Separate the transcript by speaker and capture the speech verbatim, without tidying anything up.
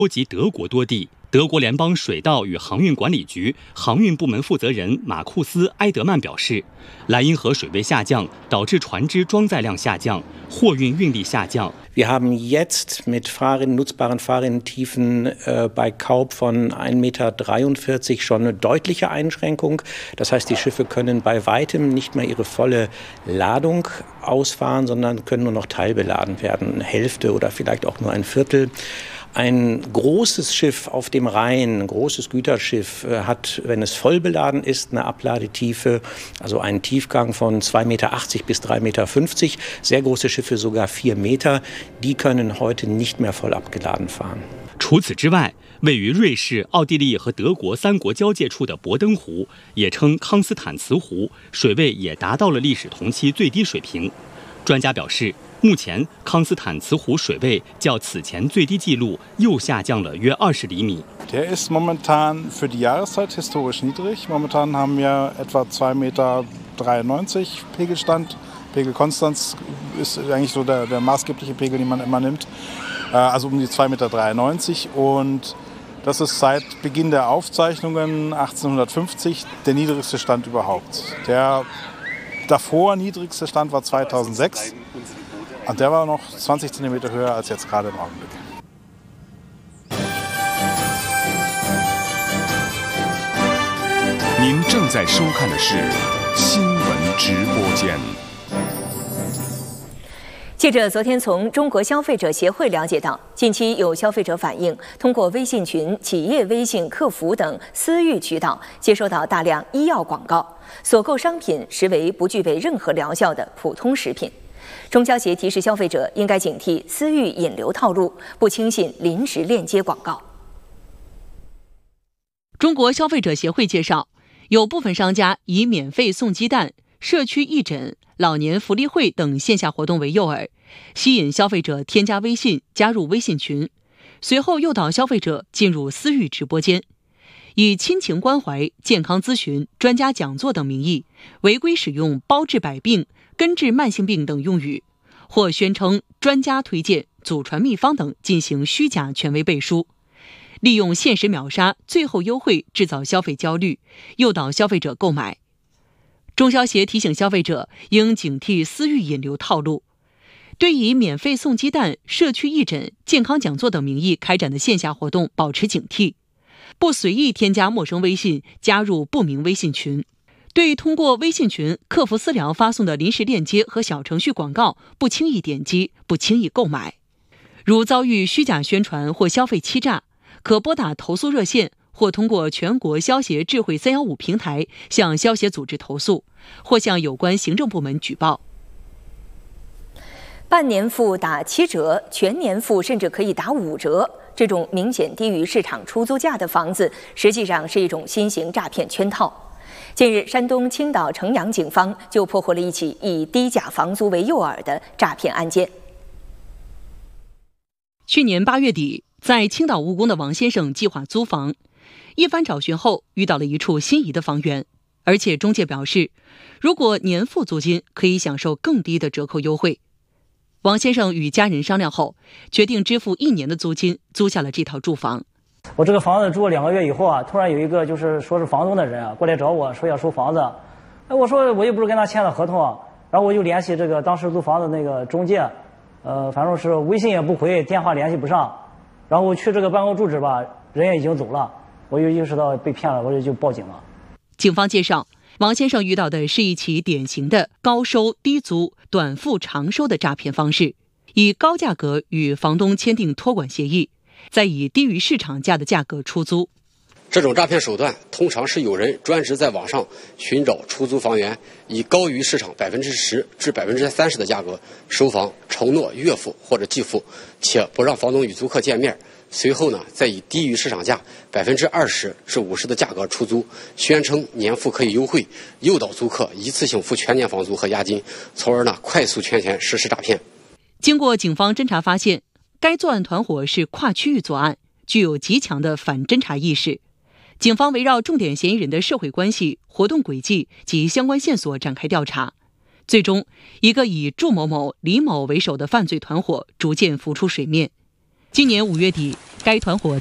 Speaker 1: 波及德国多地。德国联邦水道与航运管理局航运部门负责人马库斯·埃德曼表示，莱茵河水位下降导致船只装载量下降，货运运力下降。
Speaker 2: Wir haben jetzt mit Fahrrinnen, nutzbaren Fahrrinnentiefen äh, bei Kaub von ein Meter dreiundvierzig schon eine deutliche Einschränkung. Das heißt, die Schiffe können bei weitem nicht mehr ihre volle Ladung ausfahren, sondern können nur noch teilbeladen werden, eine Hälfte oder vielleicht auch nur ein Viertel. Ein großes Schiff auf dem Rhein, ein großes Güterschiff, hat, wenn es voll beladen ist, eine Abladetiefe, also einen Tiefgang von zwei Meter achtzig bis drei Meter fünfzig. Sehr große Schiffe sogar vier Meter. Die können heute nicht mehr voll abgeladen fahren.
Speaker 1: 除此之外，位于瑞士、奥地利和德国三国交界处的博登湖，也称康斯坦茨湖，水位也达到了历史同期最低水平。专家表示，目前康斯坦茨湖水位较此前最低纪录又下降了约二十厘米。
Speaker 3: Der ist momentan für die Jahreszeit historisch niedrig. Momentan haben wir etwa zwei Meter dreiundneunzig Pegelstand. Pegel Konstanz ist eigentlich so der, der maßgebliche Pegel, den man immer nimmt. Also um die zwei Meter dreiundneunzig. Und das ist seit Beginn der Aufzeichnungen achtzehnhundertfünfzig der niedrigste Stand überhaupt. Der davor niedrigste Stand war zweitausendsechs. Und der war noch zwanzig Zentimeter höher als jetzt gerade im Augenblick.
Speaker 4: 您正在收看的是新闻直播间。
Speaker 5: 记者昨天从中国消费者协会了解到，近期有消费者反映，通过微信群、企业微信客服等私域渠道接收到大量医药广告，所购商品实为不具备任何疗效的普通食品。中消协提示消费者应该警惕私域引流套路，不轻信临时链接广告。
Speaker 6: 中国消费者协会介绍，有部分商家以免费送鸡蛋、社区义诊、老年福利会等线下活动为诱饵，吸引消费者添加微信、加入微信群，随后诱导消费者进入私域直播间，以亲情关怀、健康咨询、专家讲座等名义，违规使用包治百病、根治慢性病等用语，或宣称专家推荐、祖传秘方等进行虚假权威背书，利用限时秒杀、最后优惠制造消费焦虑，诱导消费者购买。中消协提醒消费者应警惕私域引流套路，对以免费送鸡蛋、社区义诊、健康讲座等名义开展的线下活动保持警惕，不随意添加陌生微信、加入不明微信群。对通过微信群、客服私聊发送的临时链接和小程序广告，不轻易点击，不轻易购买。如遭遇虚假宣传或消费欺诈，可拨打投诉热线，或通过全国消协智慧三一五平台向消协组织投诉，或向有关行政部门举报。
Speaker 5: 半年付打七折，全年付甚至可以打五折，这种明显低于市场出租价的房子，实际上是一种新型诈骗圈套。近日，山东青岛城阳警方就破获了一起以低价房租为诱饵的诈骗案件。
Speaker 6: 去年八月底，在青岛务工的王先生计划租房，一番找寻后遇到了一处心仪的房源，而且中介表示，如果年付租金可以享受更低的折扣优惠。王先生与家人商量后，决定支付一年的租金，租下了这套住房。
Speaker 7: 我这个房子住了两个月以后啊，突然有一个就是说是房东的人啊过来找我说要收房子，哎，我说我又不是跟他签了合同啊，然后我就联系这个当时租房的那个中介，呃，反正是微信也不回，电话联系不上，然后我去这个办公住址吧，人也已经走了，我就意识到被骗了，我就就报警了。
Speaker 6: 警方介绍，王先生遇到的是一起典型的高收低租、短付长收的诈骗方式，以高价格与房东签订托管协议，再以低于市场价的价格出租。
Speaker 8: 这种诈骗手段通常是有人专职在网上寻找出租房源，以高于市场百分之十至百分之三十的价格收房，承诺月付或者季付，且不让房东与租客见面。随后呢，再以低于市场价百分之二十至五十的价格出租，宣称年付可以优惠，诱导租客一次性付全年房租和押金，从而呢快速圈钱实施诈骗。
Speaker 6: 经过警方侦查发现，该作案团伙是跨区域作案，具有极强的反侦查意识。警方围绕重点嫌疑人的社会关系、活动轨迹及相关线索展开调查，最终一个以祝某某、李某为首的犯罪团伙逐渐浮出水面。 今年五月底，该团伙